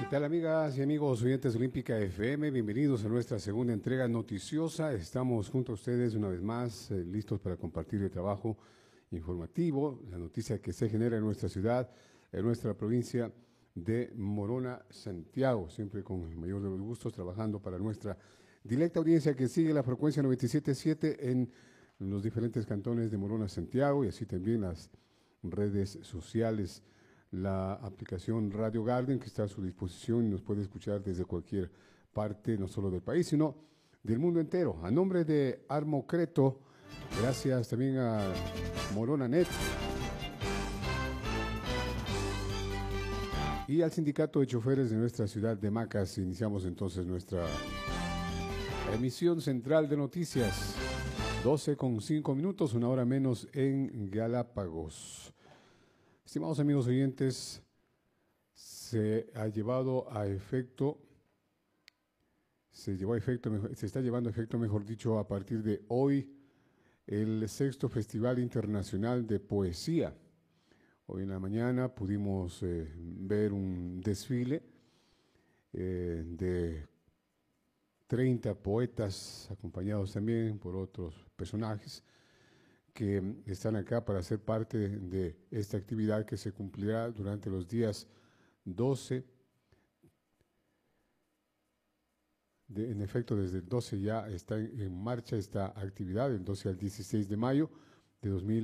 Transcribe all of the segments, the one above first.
tal, amigas y amigos oyentes de Olímpica FM? Bienvenidos a nuestra segunda entrega noticiosa. Estamos junto a ustedes una vez más, listos para compartir el trabajo informativo, la noticia que se genera en nuestra ciudad, en nuestra provincia de Morona, Santiago, siempre con el mayor de los gustos, trabajando para nuestra directa audiencia que sigue la frecuencia 97.7 en los diferentes cantones de Morona, Santiago, y así también las redes sociales. La aplicación Radio Garden, que está a su disposición y nos puede escuchar desde cualquier parte, no solo del país, sino del mundo entero. A nombre de Armo Creto, gracias también a Morona Net y al Sindicato de Choferes de nuestra ciudad de Macas, iniciamos entonces nuestra emisión central de noticias. 12:05, una hora menos en Galápagos. Estimados amigos oyentes, se está llevando a efecto, mejor dicho, a partir de hoy, el 6º Festival Internacional de Poesía. Hoy en la mañana pudimos ver un desfile de 30 poetas, acompañados también por otros personajes, que están acá para ser parte de esta actividad que se cumplirá durante los días 12. En efecto, desde el 12 ya está en marcha esta actividad, del 12 al 16 de mayo de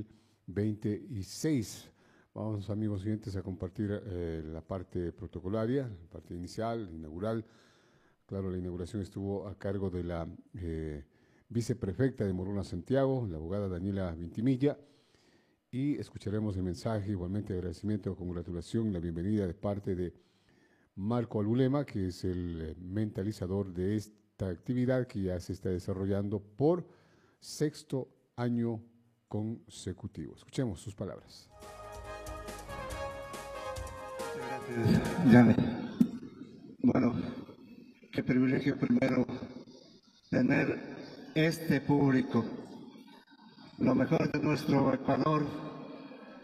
2026. Vamos, amigos oyentes, a compartir la parte protocolaria, la parte inicial, inaugural. Claro, la inauguración estuvo a cargo de la viceprefecta de Morona, Santiago, la abogada Daniela Vintimilla, y escucharemos el mensaje igualmente de agradecimiento, congratulación, la bienvenida de parte de Marco Alulema, que es el mentalizador de esta actividad que ya se está desarrollando por 6º año consecutivo. Escuchemos sus palabras. Gracias, Janet. Bueno, qué privilegio primero tener este público, lo mejor de nuestro Ecuador,